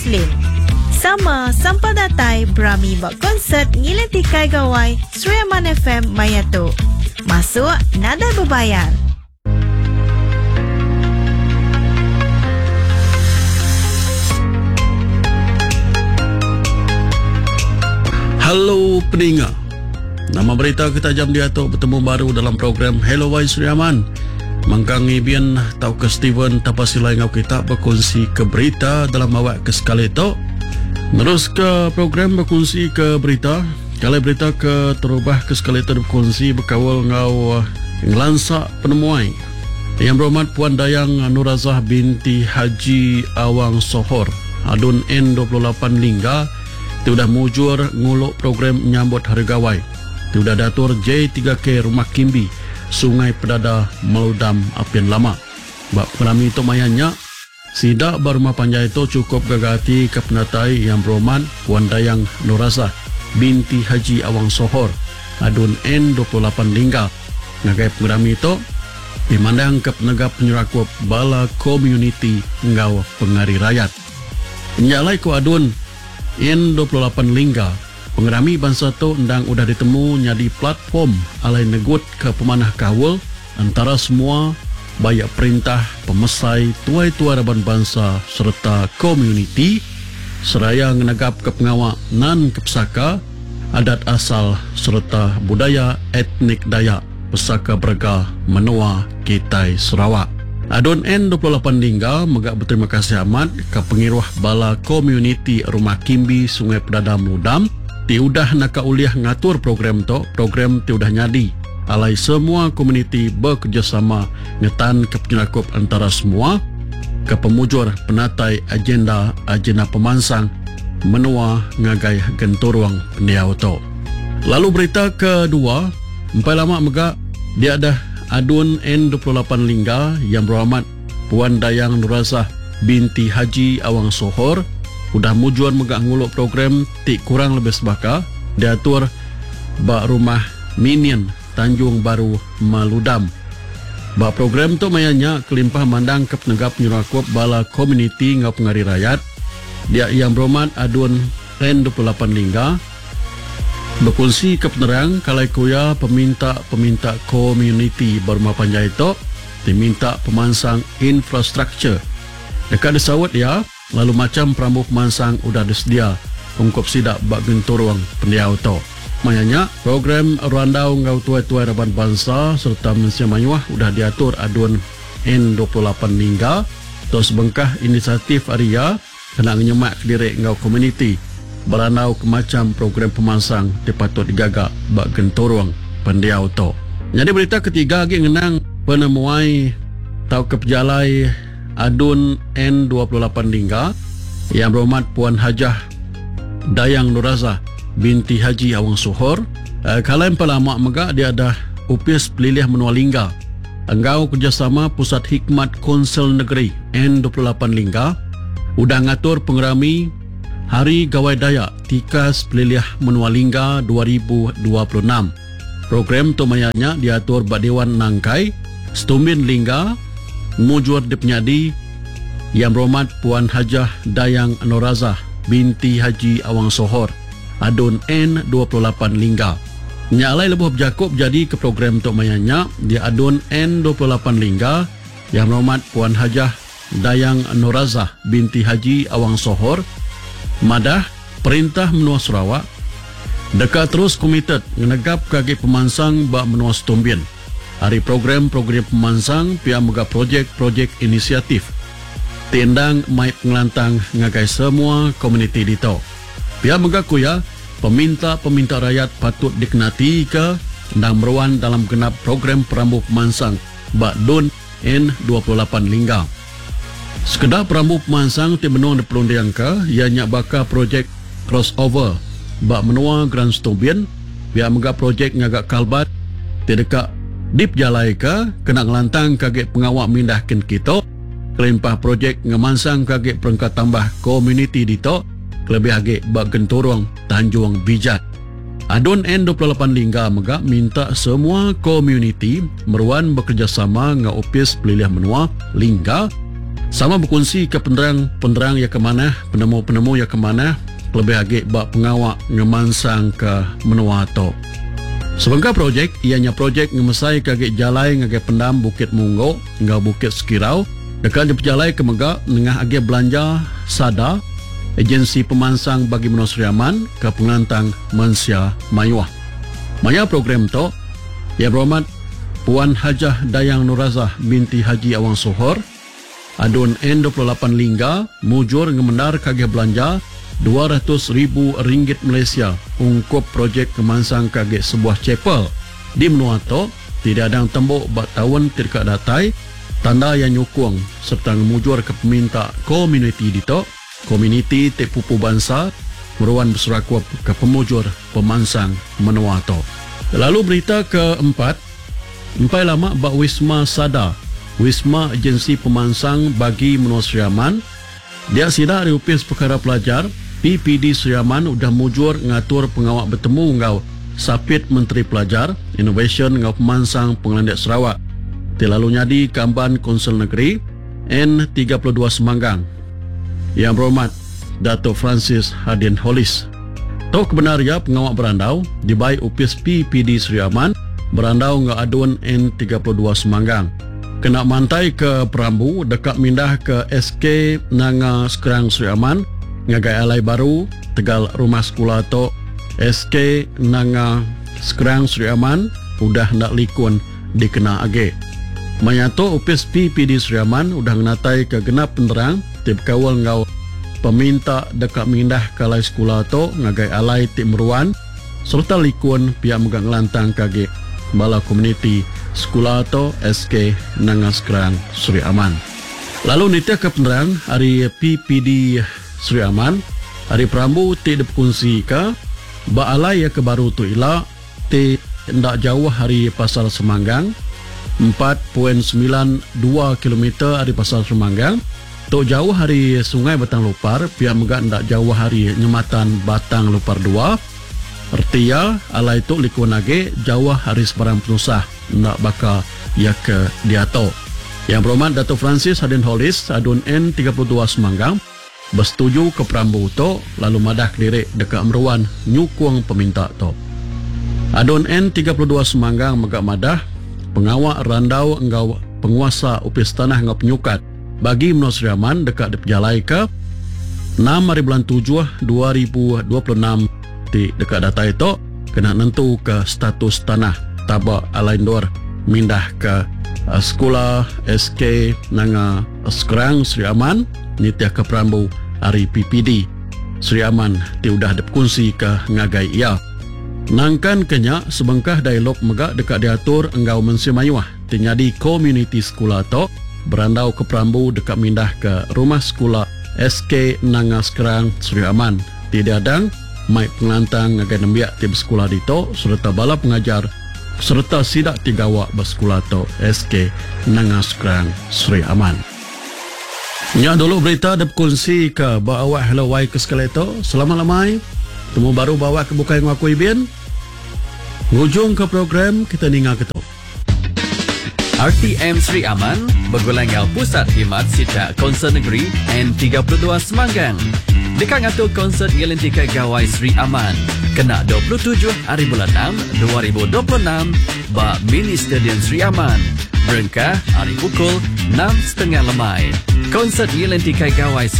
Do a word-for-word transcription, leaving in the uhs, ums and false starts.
Muslim. Sama sampel datai berami buat konsert ngilenti kai gawai Suriaman F M Mayatu. Masuk nada berbayar. Halo pendengar. Nama berita kita jam dia tu bertemu baru dalam program Hello Wai Suriaman. Mangkang ibian tau ke Steven tapasilai ngau kita berkongsi ke berita dalam awak ke sekali tu. Terus ke program berkongsi ke berita. Kalau berita ke terubah ke sekali tu berkongsi berkawal ngau ngelansak penemuan yang berhormat Puan Dayang Nurazah binti Haji Awang Sohor Adun N dua puluh lapan Lingga. Dia sudah mujur nguluk program menyambut hari gawai. Dia sudah datur J tiga K Rumah Kimbi, Sungai Pedada, Meludam, Apian Lama. Bak penami itu mayanya, sidak berumah panjang itu cukup gagati ke penatai yang berhormat Puan Dayang Nurazah binti Haji Awang Sohor, Adun N dua puluh lapan Lingga. Ngagai penami itu, dimandang ke penegak penyerakup bala community ngau pengari rakyat. Nyalai ku Adun N dua puluh lapan Lingga, pengerami bangsa tu ndang udah ditemu nyadi platform alai negut ke pemanah kawal antara semua bayak perintah, pemesai, tuai-tuai raban bangsa serta community seraya ngenagap ke pengawak nan kepsaka adat asal serta budaya etnik Dayak Pesaka Berga Menua Kitai Sarawak. Adun N dua puluh lapan Lingga megak berterima kasih amat ke pengiruh bala community Rumah Kimbi Sungai Pedada Meludam. Ti udah nak uliah ngatur program tu, program ti udah nyadi. Alai semua community bekerjasama ngetan ke penyerakup antara semua ke pemujur penatai agenda agenda pemansang menua ngagai genturuang pendiau tu. Lalu berita kedua, empai lama megak dia dah Adun N dua puluh lapan Lingga yang berhormat Puan Dayang Nurazah binti Haji Awang Sohor udah mujuan megak nguluk program ti kurang lebih sebaka diatur bak rumah Minion Tanjung Baru Meludam. Bak program tu mayanya kelimpah mandang ke penegak penyerakup bala community ngau pengari rakyat. Dia yang berhormat Adun N dua puluh lapan Lingga berkongsi ke penerang kalau kuya peminta-peminta community berumah panjang itu diminta pemansang infrastruktur. Dekat disawat ya, lalu macam perambu pemansang udah disedia ungkap sidak bak genturuang pendiau itu. Makanya program randau ngau tuai-tuai raban bangsa serta Malaysia Mayuah udah diatur Adun N dua puluh lapan Lingga. Terus bengkah inisiatif Aria kena nyemak diri ngau community beranau ke macam program pemansang dipatut digagak bak genturuang pendiau tu. Jadi berita ketiga lagi ngenang penemuai tau ke pejalai Adun N dua puluh lapan Lingga yang berhormat Puan Hajah Dayang Nurazah binti Haji Awang Sohor. Uh, kalau yang pelama megak dia ada upis pelilih menua Lingga. Engkau kerjasama Pusat Hikmat Konsel Negeri N dua puluh lapan Lingga udah ngatur pengerami Hari Gawai Dayak Tikas Pelilih Menua Lingga dua ribu dua puluh enam. Program tu mayanya diatur bak Dewan Nangkai Setumbin Lingga mujur di penyadi yang berhormat Puan Hajah Dayang Nurazah binti Haji Awang Sohor Adun N dua puluh lapan Lingga. Nyalai lebuh berjakup jadi ke program tu mayanya di Adun N dua puluh lapan Lingga yang berhormat Puan Hajah Dayang Nurazah binti Haji Awang Sohor Madah Perintah Menua Sarawak dekat terus komited ngenegap kaki pemansang bak menua Setumbin. Hari program-program pemansang pihak megap projek-projek inisiatif tendang mai pengelantang ngagai semua komuniti di tau. Pihak megap kuya peminta-peminta rakyat patut dikenati ke ndang meruan dalam genap program perambu pemansang bak Dun N dua puluh lapan Lingga. Sekedar perambu pemansang ti benung di pelun diangka ianya baka projek crossover bak menua Grand Setumbin. Pihak megap projek ngagak kalbat ti dekat dip jalai ke kena ngelantang kaget pengawak mindahkan kita kelimpah projek ngemansang kaget perangkat tambah community dito kelebih agak bak genturuang Tanjung Bijat. Adun N dua puluh lapan Lingga megak minta semua community meruan bekerjasama dengan Opis Pelilih Menua Lingga Sama berkongsi ke penderang-penderang yang ke mana, penemu-penemu yang ke mana, lebih agak bak pengawak ngemansang ke menua to. Sebengka projek, ianya projek ngemesai kagak jalai ngagak pendam Bukit Munggo, ngau Bukit Sekirau, dekat di pejalai ke megak nengah agak belanja sada, agensi pemansang bagi menua Seriaman ke pengantang Mansia Mayuah. Maya program to, ya berhormat Puan Hajah Dayang Nurazah binti Haji Awang Sohor, adun N dua puluh lapan lingga, mujur ngemendar kagak belanja dua ratus ribu ringgit Malaysia ungkup projek kemansang kagak sebuah chapel di menua to, tidak ada tembok bak tahun tidak datai, tanda yang nyukung serta ngemujur ke peminta komuniti di to, komuniti te pupu bangsa, meruan berserakuap ke pemujur pemansang menua to. Lalu berita keempat, empai lama bak Wisma Sada, Wisma Agensi Pemansang bagi menua Seriaman, dia sidak di Upis Perkara Pelajar, P P D Seriaman udah mujur ngatur pengawak bertemu ngau Sapit Menteri Pelajar, Innovation ngau Pemansang Pengelandak Sarawak. Lalu nyadi Kamban Konsul Negeri N tiga puluh dua Semanggang. Yang berhormat Dato' Francis Hadin Holis. Tahu kebenaria pengawak berandau di baik Upis P P D Seriaman berandau ngau adun N tiga puluh dua Semanggang. Kena mantai ke Perambu dekat mindah ke S K Nanga Sekerang Seriaman ngagai alai baru tegal rumah sekolah to S K Nanga Sekerang Seriaman udah nak likun dikena age. Manyato Upis P P D Seriaman udah ngatai ke genap penderang tip kawal ngau peminta dekat mindah ke alai sekolah to ngagai alai tip meruan serta likun pihak megang lantang kage bala komuniti sekolah to S K Nanga Sekerang Seriaman. Lalu nitya ke penderang hari P P D Seriaman, hari Perambu ti berkongsi ke ba alai ya ke baru tu ila ti ndak jauh hari Pasar Semanggang empat koma sembilan dua kilometer hari Pasar Semanggang, tu jauh hari Sungai Batang Lupar, pihak megak ndak jauh hari Nyematan Batang Lupar dua. Artinya alai tu likun age jauh hari Sebarang Penusah ndak bakal ya ke diato. Yang berhormat Dato' Francis Hadin Holis adun N tiga puluh dua Semanggang bersetuju ke Perambu to, lalu madah kelirik dekat meruan nyukung peminta to. Adun N tiga puluh dua Semanggang megak madah pengawak randau engau penguasa Upis Tanah engau penyukat bagi menua Seriaman dekat dipejalai ke enam hari bulan tujuh dua ribu dua puluh enam di dekat data itu kena nentu ke status tanah tabak alaindor mindah ke uh, sekolah S K Nanga Sekerang Seriaman nitya ke Perambu hari P P D Seriaman ti udah dipkunsi ke ngagai ia. Nangkan kenya sebengkah dialog megak dekat diatur enggau Mansia Mayuah tinyadi komuniti sekolah to berandau ke Perambu dekat mindah ke rumah sekolah S K Nanga Sekerang Seriaman. Tidak adang mai pengelantang ngagai nembiak ti sekolah dito serta bala pengajar serta sidak tigawak bersekolah to S K Nanga Sekerang Seriaman. Nya dulu berita ada berkongsi ke bawa hello wai ke sekali itu. Selamat lamai. Temu baru bawa ke bukai ngaku ibian. Ngujung ke program kita ningal ketuk. R T M Sri Aman bergulangau pusat khidmat sejak konsert negeri N tiga puluh dua Semanggang. Dekat ngatur konsert ngelentikkan gawai Sri Aman. Kena dua puluh tujuh hari bulan enam dua ribu dua puluh enam ba Mini Stadium Sri Aman. Berengkah hari pukul enam tiga puluh lemai. Konsert ngelentikkan gawai